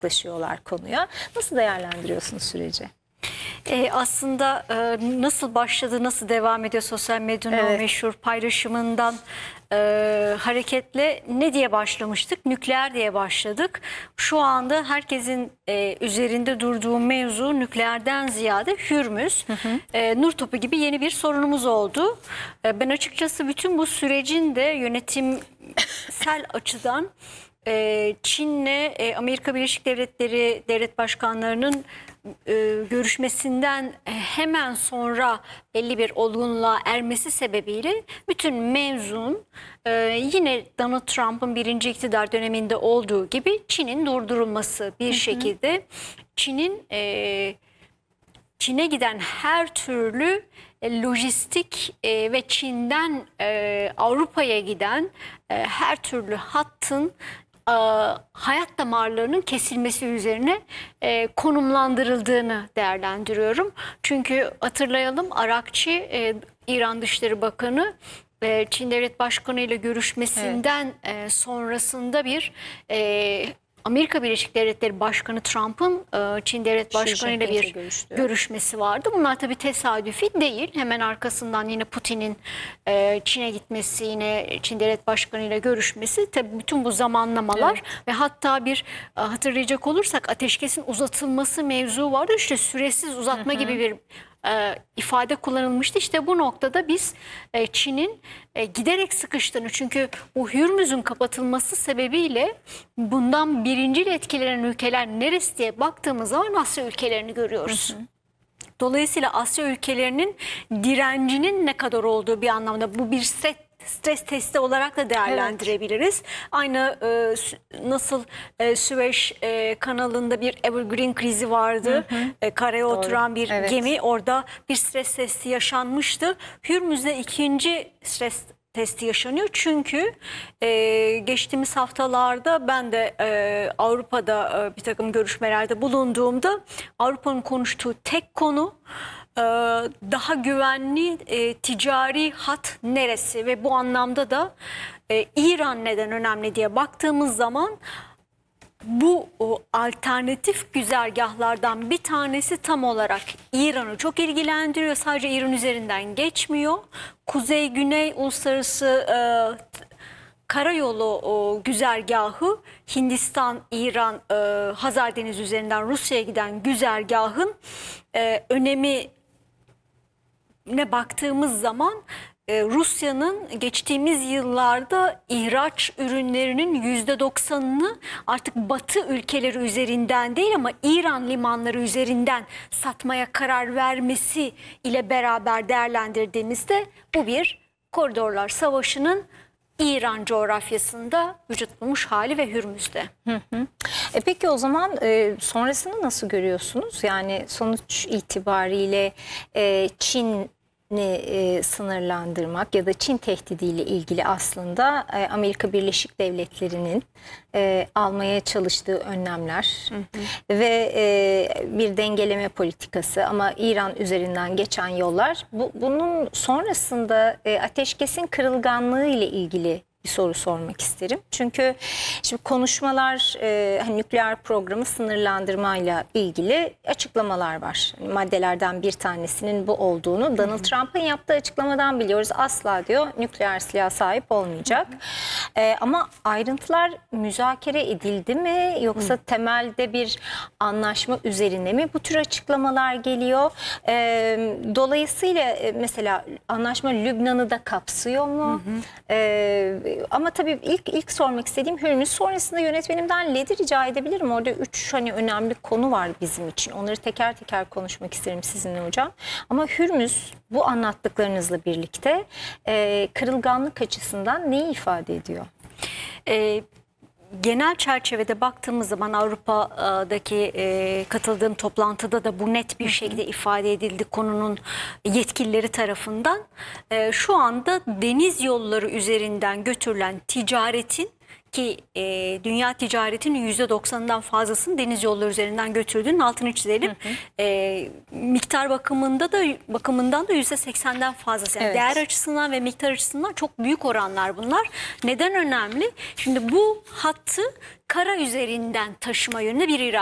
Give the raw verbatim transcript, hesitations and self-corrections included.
yaklaşıyorlar konuya. Nasıl değerlendiriyorsunuz süreci? E, aslında e, nasıl başladı, nasıl devam ediyor sosyal medyanın Evet. o meşhur paylaşımından e, hareketle ne diye başlamıştık? Nükleer diye başladık. Şu anda herkesin e, üzerinde durduğu mevzu nükleerden ziyade Hürmüz. Hı hı. E, nur topu gibi yeni bir sorunumuz oldu. E, ben açıkçası bütün bu sürecin de yönetimsel açıdan e, Çin'le e, Amerika Birleşik Devletleri devlet başkanlarının e, görüşmesinden hemen sonra belli bir olgunluğa ermesi sebebiyle bütün mevzun e, yine Donald Trump'ın birinci iktidar döneminde olduğu gibi Çin'in durdurulması bir hı hı. şekilde Çin'in e, Çin'e giden her türlü e, lojistik e, ve Çin'den e, Avrupa'ya giden e, her türlü hattın e, hayat damarlarının kesilmesi üzerine e, konumlandırıldığını değerlendiriyorum. Çünkü hatırlayalım, Arakçı, e, İran Dışişleri Bakanı, e, Çin Devlet Başkanı ile görüşmesinden evet. e, sonrasında bir e, Amerika Birleşik Devletleri Başkanı Trump'ın Çin Devlet Başkanı ile bir görüştü. görüşmesi vardı. Bunlar tabii tesadüfi değil. Hemen arkasından yine Putin'in Çin'e gitmesi, yine Çin Devlet Başkanı ile görüşmesi. Tabii bütün bu zamanlamalar evet. ve hatta bir hatırlayacak olursak ateşkesin uzatılması mevzu vardı. İşte süresiz uzatma hı hı. gibi bir E, ifade kullanılmıştı. İşte bu noktada biz e, Çin'in e, giderek sıkıştığını, çünkü bu Hürmüz'ün kapatılması sebebiyle bundan birincil etkilenen ülkeler neresi diye baktığımız zaman Asya ülkelerini görüyoruz. Hı hı. Dolayısıyla Asya ülkelerinin direncinin ne kadar olduğu bir anlamda bu bir set stres testi olarak da değerlendirebiliriz. Evet. Aynı e, nasıl e, Süveyş e, kanalında bir Evergreen krizi vardı. Hı hı. E, karaya Doğru. oturan bir evet. gemi, orada bir stres testi yaşanmıştı. Hürmüz'de ikinci stres testi yaşanıyor. Çünkü e, geçtiğimiz haftalarda ben de e, Avrupa'da e, bir takım görüşmelerde bulunduğumda Avrupa'nın konuştuğu tek konu daha güvenli e, ticari hat neresi ve bu anlamda da e, İran neden önemli diye baktığımız zaman bu o, alternatif güzergahlardan bir tanesi tam olarak İran'ı çok ilgilendiriyor. Sadece İran üzerinden geçmiyor. Kuzey-Güney uluslararası e, karayolu o, güzergahı, Hindistan, İran, e, Hazar Denizi üzerinden Rusya'ya giden güzergahın e, önemi ne baktığımız zaman e, Rusya'nın geçtiğimiz yıllarda ihraç ürünlerinin yüzde doksanını artık Batı ülkeleri üzerinden değil ama İran limanları üzerinden satmaya karar vermesi ile beraber değerlendirdiğimizde bu bir koridorlar savaşının İran coğrafyasında vücut bulmuş hali ve Hürmüz'de. Hı hı. E peki o zaman e, sonrasını nasıl görüyorsunuz? Yani sonuç itibariyle e, Çin'i e, sınırlandırmak ya da Çin tehdidiyle ilgili aslında e, Amerika Birleşik Devletleri'nin e, almaya çalıştığı önlemler hı hı. ve e, bir dengeleme politikası ama İran üzerinden geçen yollar. Bu, bunun sonrasında e, ateşkesin kırılganlığı ile ilgili bir soru sormak isterim. Çünkü şimdi konuşmalar, e, hani nükleer programı sınırlandırmayla ilgili açıklamalar var. Yani maddelerden bir tanesinin bu olduğunu Donald Trump'ın yaptığı açıklamadan biliyoruz. Asla diyor nükleer silah sahip olmayacak. E, ama ayrıntılar müzakere edildi mi? Yoksa Hı. temelde bir anlaşma üzerine mi bu tür açıklamalar geliyor? E, dolayısıyla e, mesela anlaşma Lübnan'ı da kapsıyor mu? Hı hı. E, Ama tabii ilk ilk sormak istediğim Hürmüz, sonrasında yönetmenimden L E D'yi rica edebilirim. Orada üç hani önemli konu var bizim için. Onları teker teker konuşmak isterim sizinle hocam. Ama Hürmüz bu anlattıklarınızla birlikte e, kırılganlık açısından neyi ifade ediyor? E, genel çerçevede baktığımız zaman Avrupa'daki e, katıldığım toplantıda da bu net bir şekilde ifade edildi konunun yetkilileri tarafından. E, şu anda deniz yolları üzerinden götürülen ticaretin ki e, dünya ticaretinin yüzde doksanından fazlasını deniz yolları üzerinden götürdüğünün altını çizelim. Hı hı. E, miktar bakımında da bakımından da yüzde seksenden fazlası. Yani evet. Değer açısından ve miktar açısından çok büyük oranlar bunlar. Neden önemli? Şimdi bu hattı kara üzerinden taşıma yönünde bir irade.